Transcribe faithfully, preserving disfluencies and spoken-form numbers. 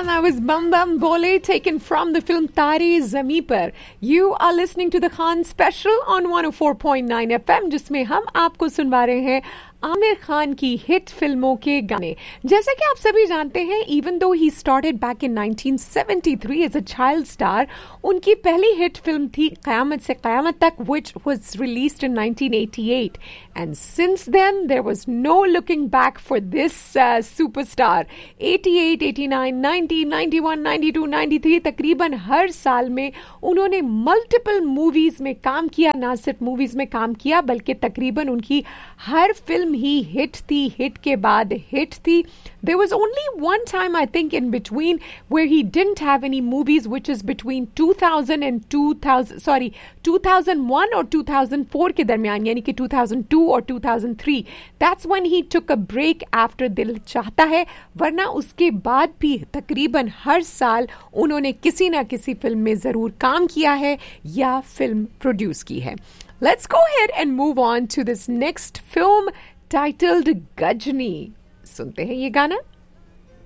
and that was Bum Bum Bole taken from the film Tare Zameen Par. You are listening to the Khan Special on one oh four point nine F M, जिसमें हम आपको सुनवा रहे हैं आमिर खान की hit फिल्मों के गाने. जैसे कि आप सभी जानते हैं, even though he started back in nineteen seventy three as a child star, उनकी पहली हिट फिल्म थी क़यामत से क़यामत तक, which was released in nineteen eighty eight. And since then there was no looking back for this superstar. Eighty eight, eighty nine, ninety, ninety one, ninety two, ninety three तकरीबन हर साल में उन्होंने multiple movies में काम किया. ना सिर्फ movies में काम किया बल्कि तकरीबन उनकी हर फिल्म ही हिट थी, हिट के बाद हिट थी. There was only one time, I think, in between where he didn't have any movies, which is between two thousand and two thousand, sorry, two thousand one or two thousand four के दरमियान, यानी कि two thousand two or two thousand three. That's when he took a break after दिल चाहता है. वरना उसके बाद भी तकरीबन हर साल उन्होंने किसी ना किसी फिल्म में जरूर काम किया है या फिल्म प्रोड्यूस की है. Let's go ahead and move on to this next film titled Gajni. सुनते हैं ये गाना.